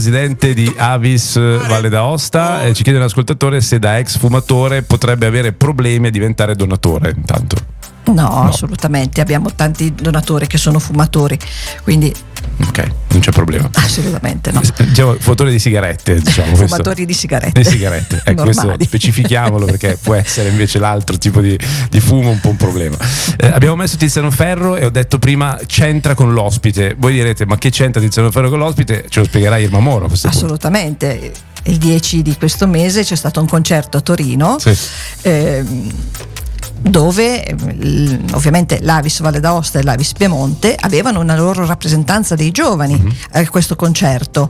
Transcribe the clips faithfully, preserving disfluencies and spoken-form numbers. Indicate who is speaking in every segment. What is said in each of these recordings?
Speaker 1: presidente di Avis Valle d'Aosta, e ci chiede un ascoltatore se da ex fumatore potrebbe avere problemi a diventare donatore. Intanto
Speaker 2: no,
Speaker 1: no,
Speaker 2: assolutamente, abbiamo tanti donatori che sono fumatori, quindi
Speaker 1: ok, non c'è problema.
Speaker 2: Assolutamente no.
Speaker 1: Diciamo, fumatore di sigarette, diciamo.
Speaker 2: Fumatori
Speaker 1: questo.
Speaker 2: di sigarette.
Speaker 1: Di sigarette. Ecco, questo specifichiamolo, perché può essere invece l'altro tipo di, di fumo un po' un problema. Eh, abbiamo messo Tiziano Ferro e ho detto prima c'entra con l'ospite. Voi direte, ma che c'entra Tiziano Ferro con l'ospite? Ce lo spiegherà Irma Moro a questo
Speaker 2: Assolutamente. Punto. Il dieci di questo mese c'è stato un concerto a Torino. Sì. Ehm, dove ovviamente l'Avis Valle d'Aosta e l'Avis Piemonte avevano una loro rappresentanza dei giovani mm-hmm. a questo concerto,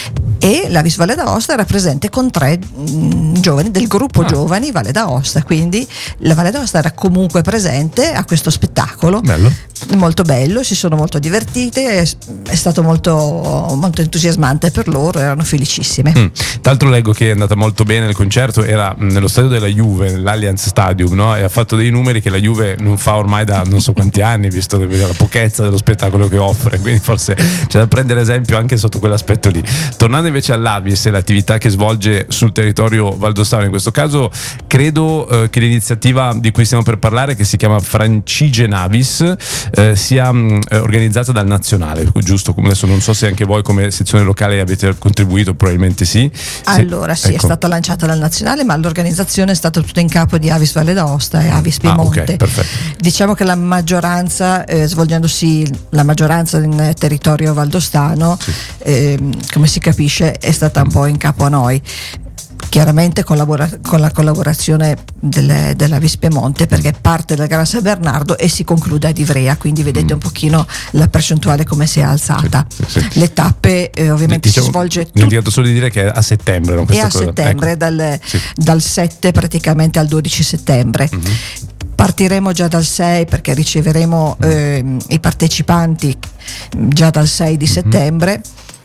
Speaker 2: e l'Avis Valle d'Aosta era presente con tre mh, giovani del gruppo ah. Giovani Valle d'Aosta, quindi la Valle d'Aosta era comunque presente a questo spettacolo.
Speaker 1: Bello.
Speaker 2: Molto bello, si sono molto divertite, è, è stato molto, molto entusiasmante per loro, erano felicissime.
Speaker 1: Mm. Tra l'altro leggo che è andata molto bene il concerto, era nello stadio della Juve, nell'Allianz Stadium, no? E ha fatto dei numeri che la Juve non fa ormai da non so quanti anni, visto la pochezza dello spettacolo che offre, quindi forse c'è da prendere esempio anche sotto quell'aspetto lì. Tornando invece all'Avis e l'attività che svolge sul territorio valdostano, in questo caso credo eh, che l'iniziativa di cui stiamo per parlare, che si chiama Francigenavis, eh, sia mh, organizzata dal Nazionale, giusto? Adesso non so se anche voi come sezione locale avete contribuito, probabilmente sì.
Speaker 2: Allora
Speaker 1: se,
Speaker 2: sì,
Speaker 1: ecco.
Speaker 2: È stata lanciata dal Nazionale, ma l'organizzazione è stata tutta in capo di Avis Valle d'Aosta e Avis Piemonte.
Speaker 1: Ah, okay, perfetto.
Speaker 2: Diciamo che la maggioranza, eh, svolgendosi la maggioranza in territorio valdostano, sì. eh, come si capisce, è stata un po' in capo a noi. Chiaramente collabora, con la collaborazione delle, dell'Avis Piemonte, perché parte da Gran San Bernardo e si conclude ad Ivrea, quindi vedete un pochino la percentuale come si è alzata. Sì, sì, sì. Le tappe eh, ovviamente diciamo, si svolge
Speaker 1: mi ho dimenticato solo di dire che è a settembre, no,
Speaker 2: è a
Speaker 1: cosa.
Speaker 2: settembre, ecco. dal, sì. dal sette praticamente al dodici settembre. Mm-hmm. Partiremo già dal sei, perché riceveremo eh, i partecipanti già dal sei di settembre.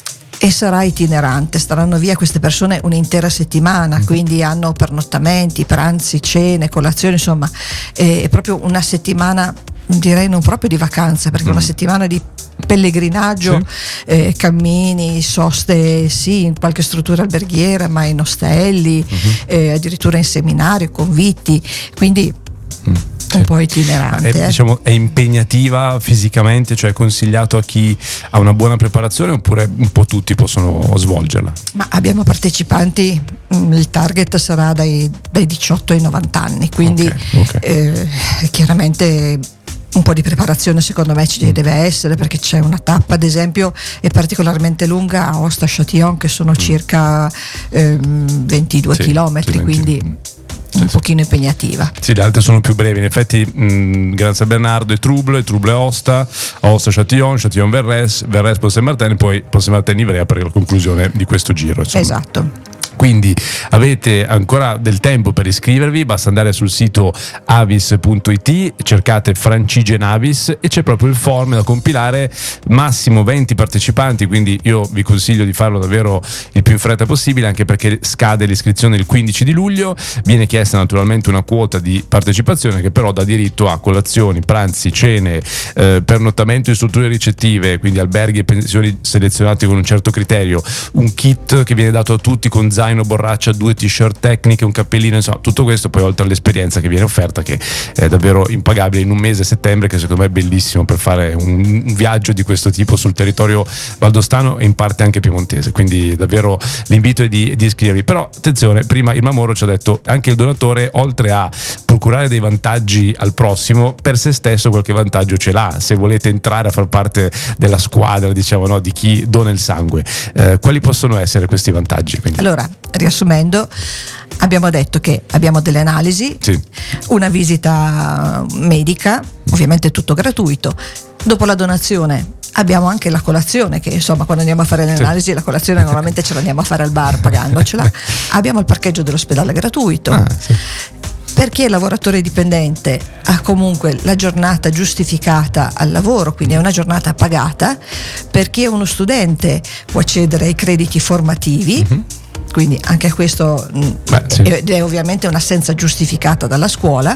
Speaker 2: E sarà itinerante, staranno via queste persone un'intera settimana, mm-hmm. quindi hanno pernottamenti, pranzi, cene, colazioni, insomma è proprio una settimana, direi non proprio di vacanza, perché è mm. una settimana di pellegrinaggio, sì. eh, cammini, soste sì in qualche struttura alberghiera, ma in ostelli, mm-hmm. eh, addirittura in seminario, convitti, quindi mm. un po' itinerante.
Speaker 1: È, diciamo, è impegnativa fisicamente, cioè è consigliato a chi ha una buona preparazione, oppure un po' tutti possono svolgerla?
Speaker 2: Ma abbiamo partecipanti, il target sarà dai, dai diciotto ai novanta anni, quindi okay, okay. Eh, chiaramente un po' di preparazione secondo me ci deve essere, perché c'è una tappa ad esempio è particolarmente lunga a Aosta-Châtillon, che sono circa ehm, ventidue sì, chilometri, sì, quindi un sì, pochino impegnativa.
Speaker 1: Sì, le altre sono più brevi, in effetti mh, Gran San Bernardo e Trouble, Trouble Aosta, Aosta Châtillon, Châtillon Verres, Verres Pont Saint-Martin, e poi Pont Saint-Martin Ivrea per la conclusione di questo giro, insomma.
Speaker 2: Esatto.
Speaker 1: Quindi avete ancora del tempo per iscrivervi, basta andare sul sito avis punto it, cercate Francigenavis e c'è proprio il form da compilare, massimo venti partecipanti, quindi io vi consiglio di farlo davvero il più in fretta possibile, anche perché scade l'iscrizione il quindici di luglio, viene chiesta naturalmente una quota di partecipazione che però dà diritto a colazioni, pranzi, cene, eh, pernottamento in strutture ricettive, quindi alberghi e pensioni selezionati con un certo criterio, un kit che viene dato a tutti con zaino, borraccia, due t-shirt tecniche, un cappellino, insomma tutto questo, poi oltre all'esperienza che viene offerta, che è davvero impagabile in un mese, settembre, che secondo me è bellissimo per fare un, un viaggio di questo tipo sul territorio valdostano e in parte anche piemontese, quindi davvero l'invito è di, di iscrivervi. Però attenzione, prima Irma Moro ci ha detto anche il donatore, oltre a procurare dei vantaggi al prossimo, per se stesso qualche vantaggio ce l'ha, se volete entrare a far parte della squadra, diciamo, no, di chi dona il sangue. Eh, quali possono essere questi vantaggi? Quindi?
Speaker 2: Allora, riassumendo, abbiamo detto che abbiamo delle analisi, sì. una visita medica, ovviamente tutto gratuito. Dopo la donazione abbiamo anche la colazione, che insomma quando andiamo a fare le analisi sì. la colazione normalmente ce l'andiamo a fare al bar pagandocela. Abbiamo il parcheggio dell'ospedale gratuito. Ah, sì. Per chi è lavoratore dipendente ha comunque la giornata giustificata al lavoro, quindi è una giornata pagata. Per chi è uno studente può accedere ai crediti formativi, mm-hmm. quindi anche questo Beh, sì. è, è ovviamente un'assenza giustificata dalla scuola.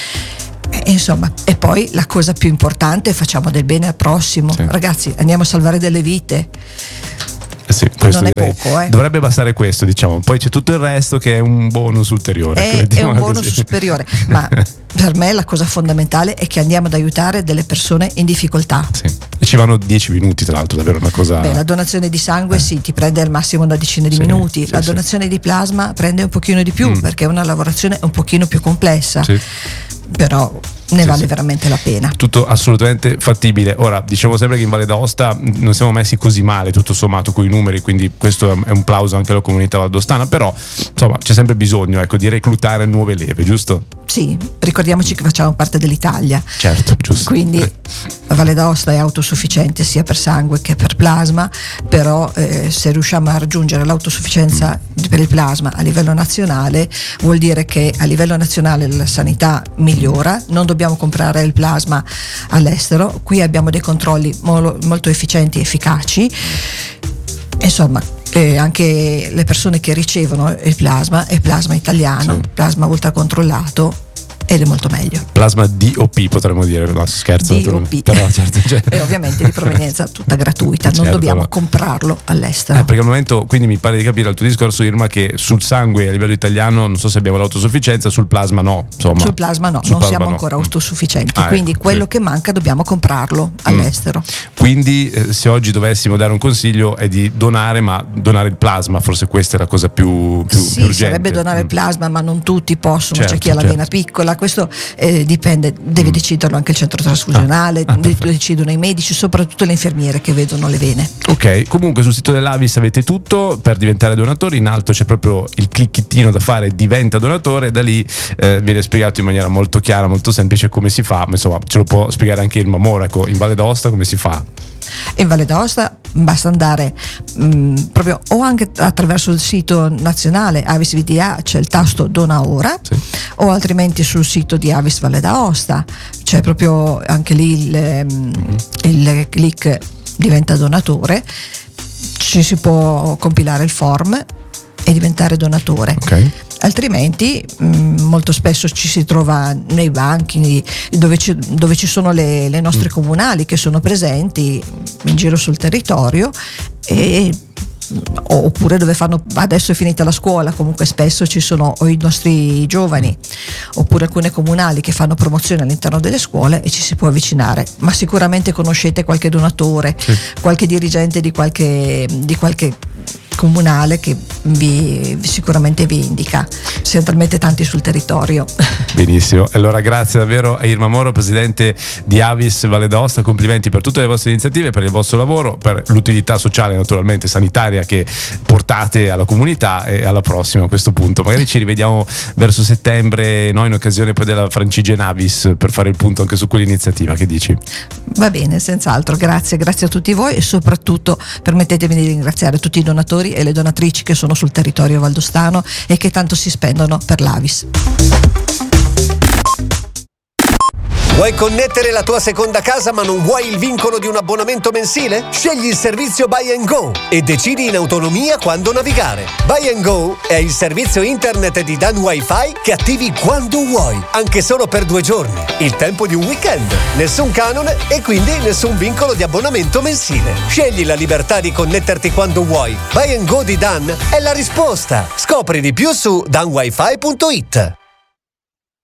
Speaker 2: E, insomma, e poi la cosa più importante, facciamo del bene al prossimo, sì. ragazzi, andiamo a salvare delle vite.
Speaker 1: Sì, questo
Speaker 2: non è poco, eh.
Speaker 1: Dovrebbe bastare questo, diciamo. Poi c'è tutto il resto che è un bonus ulteriore.
Speaker 2: È, è un bonus così. superiore, ma per me la cosa fondamentale è che andiamo ad aiutare delle persone in difficoltà.
Speaker 1: Sì. E ci vanno dieci minuti, tra l'altro, davvero una cosa.
Speaker 2: Beh, la donazione di sangue eh. sì, ti prende al massimo una decina di sì, minuti. Sì, la donazione sì. di plasma prende un pochino di più, mm. perché è una lavorazione un pochino più complessa. Sì. Però ne sì, vale sì. veramente la pena.
Speaker 1: Tutto assolutamente fattibile. Ora, diciamo sempre che in Valle d'Aosta non siamo messi così male tutto sommato con i numeri, quindi questo è un plauso anche alla comunità valdostana, però insomma c'è sempre bisogno, ecco, di reclutare nuove leve, giusto?
Speaker 2: Sì, ricordiamoci che facciamo parte dell'Italia.
Speaker 1: Certo, giusto.
Speaker 2: Quindi la Valle d'Aosta è autosufficiente sia per sangue che per plasma, però eh, se riusciamo a raggiungere l'autosufficienza mm. per il plasma a livello nazionale, vuol dire che a livello nazionale la sanità migliora, non dobbiamo comprare il plasma all'estero, qui abbiamo dei controlli mo- molto efficienti e efficaci, insomma eh, anche le persone che ricevono il plasma è plasma italiano, sì. plasma ultracontrollato ed è molto meglio.
Speaker 1: Plasma D O P potremmo dire, no, scherzo.
Speaker 2: D O P.
Speaker 1: Però, certo, cioè.
Speaker 2: E ovviamente di provenienza tutta gratuita,
Speaker 1: certo,
Speaker 2: non dobbiamo
Speaker 1: no.
Speaker 2: comprarlo all'estero.
Speaker 1: Eh, perché al momento, quindi mi pare di capire al tuo discorso, Irma, che sul sangue a livello italiano non so se abbiamo l'autosufficienza, sul plasma no. Insomma.
Speaker 2: Sul plasma no,
Speaker 1: sul
Speaker 2: non
Speaker 1: plasma
Speaker 2: siamo
Speaker 1: no.
Speaker 2: ancora autosufficienti,
Speaker 1: ah,
Speaker 2: quindi
Speaker 1: ecco,
Speaker 2: quello
Speaker 1: sì.
Speaker 2: che manca dobbiamo comprarlo all'estero.
Speaker 1: Mm. Quindi eh, se oggi dovessimo dare un consiglio è di donare, ma donare il plasma, forse questa è la cosa più, più,
Speaker 2: sì,
Speaker 1: più urgente.
Speaker 2: Sarebbe donare
Speaker 1: mm.
Speaker 2: il plasma, ma non tutti possono,
Speaker 1: certo,
Speaker 2: c'è chi ha la
Speaker 1: certo.
Speaker 2: vena piccola, questo eh, dipende, deve mm. deciderlo anche il centro trasfusionale, ah, ah, de- decidono i medici, soprattutto le infermiere che vedono le vene.
Speaker 1: Ok, comunque sul sito dell'Avis avete tutto per diventare donatori, in alto c'è proprio il clicchettino da fare, diventa donatore, da lì eh, viene spiegato in maniera molto chiara, molto semplice come si fa, ma insomma ce lo può spiegare anche il Monaco, in Valle d'Aosta come si fa?
Speaker 2: In Valle d'Aosta basta andare mh, proprio o anche attraverso il sito nazionale Avis V D A, c'è il tasto dona ora, sì. o altrimenti sul sito di Avis Valle d'Aosta c'è proprio anche lì il, mm-hmm. il click diventa donatore, ci si può compilare il form e diventare donatore.
Speaker 1: Okay.
Speaker 2: Altrimenti mh, molto spesso ci si trova nei banchi dove ci, dove ci sono le, le nostre mm. comunali che sono presenti in giro sul territorio, e oppure dove fanno, adesso è finita la scuola, comunque spesso ci sono o i nostri giovani oppure alcune comunali che fanno promozione all'interno delle scuole e ci si può avvicinare, ma sicuramente conoscete qualche donatore, sì. qualche dirigente di qualche, di qualche comunale che vi, sicuramente vi indica, siamo talmente tanti sul territorio.
Speaker 1: Benissimo, allora grazie davvero a Irma Moro, presidente di Avis Valle d'Aosta, complimenti per tutte le vostre iniziative, per il vostro lavoro, per l'utilità sociale naturalmente sanitaria che portate alla comunità, e alla prossima a questo punto, magari ci rivediamo verso settembre, no, in occasione poi della Francigena Avis, per fare il punto anche su quell'iniziativa, che dici?
Speaker 2: Va bene, senz'altro, grazie, grazie a tutti voi, e soprattutto permettetemi di ringraziare tutti i donatori e le donatrici che sono sul territorio valdostano e che tanto si spendono per l'Avis.
Speaker 3: Vuoi connettere la tua seconda casa ma non vuoi il vincolo di un abbonamento mensile? Scegli il servizio Buy and Go e decidi in autonomia quando navigare. Buy and Go è il servizio internet di Dan Wi-Fi che attivi quando vuoi, anche solo per due giorni. Il tempo di un weekend, nessun canone e quindi nessun vincolo di abbonamento mensile. Scegli la libertà di connetterti quando vuoi. Buy and Go di Dan è la risposta. Scopri di più su dan wifi punto it.